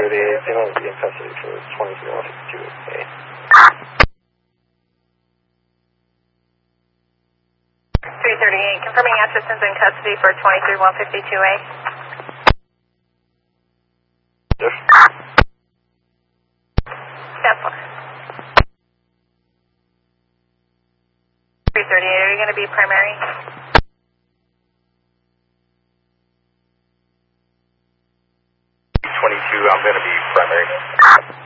338, signal is in custody for 23152A. 338, confirming assistance in custody for 23152A. Yes. Step 338, are you going to be primary? 22, I'm going to be primary.